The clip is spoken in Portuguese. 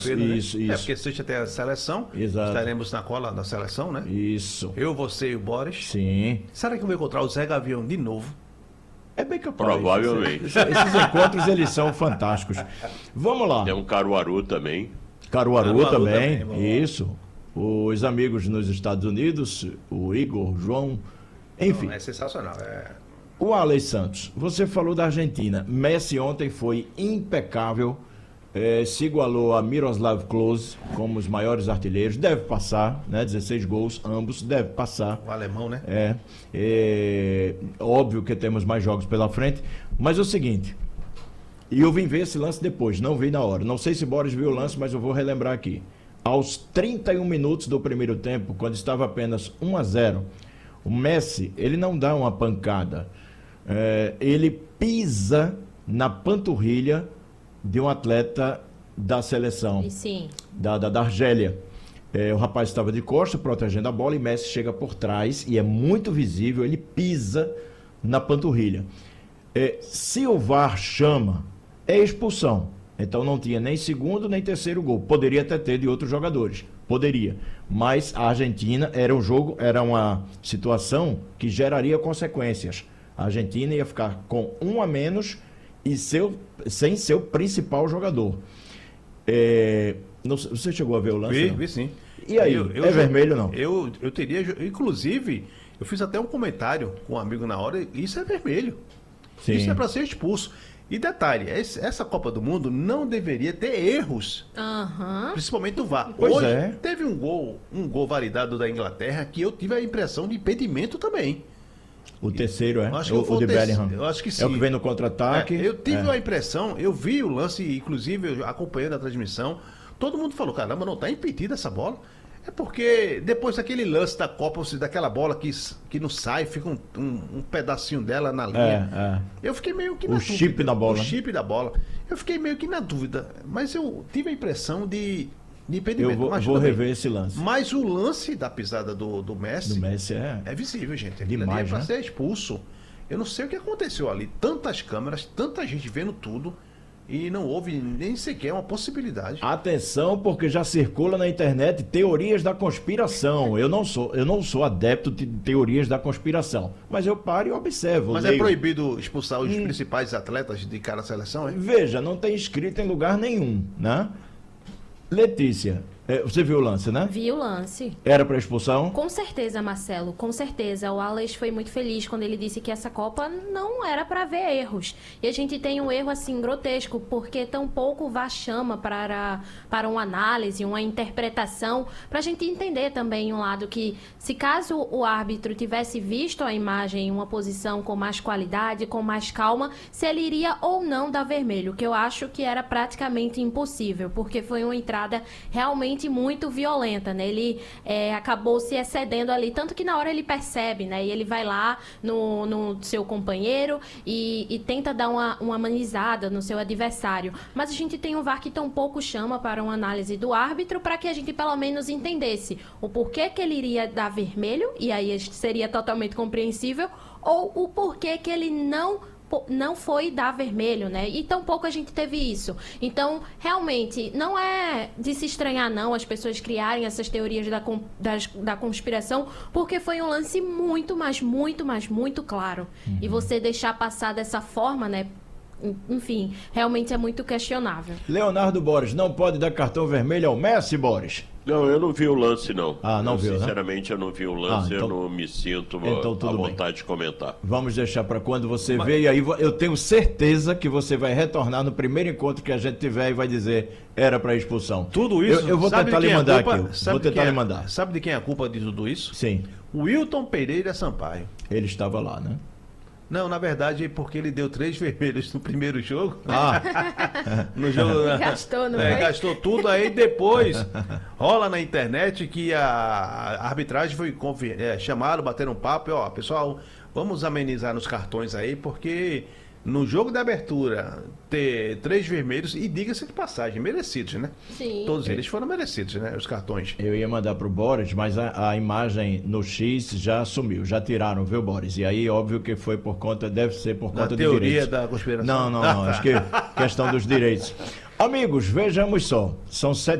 Isso, É, isso. porque sexta tem a seleção. Exato. Estaremos na cola da seleção, né? Isso. Eu, você e o Boris. Sim. Será que eu vou encontrar o Zé Gavião de novo? É bem capaz. Provavelmente. Esses encontros, eles são fantásticos. Vamos lá. Tem um Caruaru também. Caruaru também. vamos lá. Isso. Os amigos nos Estados Unidos, o Igor, João, enfim. Não, é sensacional. O Alex Santos, você falou da Argentina. Messi ontem foi impecável. Se igualou a Miroslav Klose como os maiores artilheiros. Deve passar, né? 16 gols, ambos, deve passar. O alemão, né? Óbvio que temos mais jogos pela frente. Mas é o seguinte, e eu vim ver esse lance depois, não vi na hora. Não sei se Boris viu o lance, mas eu vou relembrar aqui. Aos 31 minutos do primeiro tempo, quando estava apenas 1-0, o Messi, ele não dá uma pancada. Ele pisa na panturrilha de um atleta da seleção, Sim. da Argélia. O rapaz estava de costas, protegendo a bola, e Messi chega por trás, e é muito visível, ele pisa na panturrilha. Se o VAR chama, é expulsão. Então não tinha nem segundo nem terceiro gol. Poderia até ter de outros jogadores. Poderia. Mas a Argentina era uma situação que geraria consequências. A Argentina ia ficar com um a menos e sem seu principal jogador. Você chegou a ver o lance? Vi sim. E aí, vermelho não? Eu teria. Inclusive, eu fiz até um comentário com um amigo na hora. Isso é vermelho. Sim. Isso é para ser expulso. E detalhe, essa Copa do Mundo não deveria ter erros. Principalmente do VAR. Pois Hoje é. teve um gol validado da Inglaterra que eu tive a impressão de impedimento também. O terceiro, Acho que o de Bellingham. Eu acho que sim. É o que vem no contra-ataque. Eu tive a impressão, eu vi o lance, inclusive eu acompanhando a transmissão, todo mundo falou, caramba, não tá impedida essa bola. É porque depois daquele lance da Copa, daquela bola que não sai, fica um pedacinho dela na linha. Eu fiquei meio que na dúvida. Chip da bola. O chip da bola. Eu fiquei meio que na dúvida. Mas eu tive a impressão de impedimento. Eu vou rever esse lance. Mas o lance da pisada do Messi, Do Messi é visível, gente. Aquilo demais, ali é pra né? ser expulso. Eu não sei o que aconteceu ali. Tantas câmeras, tanta gente vendo tudo. E não houve nem sequer uma possibilidade. Atenção, porque já circula na internet teorias da conspiração. Eu não sou adepto de teorias da conspiração, mas eu paro e observo. Mas leio. é proibido expulsar os principais atletas de cada seleção, é? Veja, não tem escrito em lugar nenhum, né? Letícia, você viu o lance, né? Vi o lance. Era para expulsão? Com certeza, Marcelo, com certeza. O Alex foi muito feliz quando ele disse que essa Copa não era para ver erros. E a gente tem um erro assim grotesco, porque tão pouco o VAR chama para uma análise, uma interpretação, para a gente entender também um lado que, se caso o árbitro tivesse visto a imagem em uma posição com mais qualidade, com mais calma, se ele iria ou não dar vermelho, que eu acho que era praticamente impossível, porque foi uma entrada realmente muito violenta, né? Ele acabou se excedendo ali, tanto que na hora ele percebe, né? E ele vai lá no seu companheiro e tenta dar uma amenizada no seu adversário. Mas a gente tem um VAR que tão pouco chama para uma análise do árbitro, para que a gente pelo menos entendesse o porquê que ele iria dar vermelho, e aí seria totalmente compreensível, ou o porquê que ele não foi dar vermelho, né? E tão pouco a gente teve isso. Então, realmente, não é de se estranhar, não, as pessoas criarem essas teorias da conspiração, porque foi um lance muito, mas muito, mas muito claro. E você deixar passar dessa forma, né? Enfim, realmente é muito questionável. Leonardo Boris, não pode dar cartão vermelho ao Messi, Boris? Não, eu não vi o lance, não. Não viu, né? Sinceramente, eu não vi o lance, então- eu não me sinto então à tudo bem. vontade de comentar. Vamos deixar para quando você ver, e aí eu tenho certeza que você vai retornar no primeiro encontro que a gente tiver e vai dizer era para expulsão. Tudo isso. Eu vou sabe tentar de lhe quem é a mandar culpa? aqui. Sabe Vou de tentar quem lhe mandar. Sabe de quem é a culpa de tudo isso? Sim, Wilton Pereira Sampaio. ele estava lá, né? Não, na verdade, é porque ele deu 3 vermelhos no primeiro jogo. No Ele jogo gastou, não foi? gastou tudo, aí depois rola na internet que a arbitragem foi chamaram, bateram um papo e pessoal, vamos amenizar nos cartões aí, porque no jogo da abertura ter 3 vermelhos, e diga-se de passagem, merecidos, né? Sim. Todos eles foram merecidos, né? Os cartões. Eu ia mandar pro Boris, mas a imagem no X já sumiu, já tiraram, viu, Boris? E aí, óbvio que foi deve ser por Na conta de teoria direitos. da conspiração. Não, acho que questão dos direitos. Amigos, vejamos só. São 7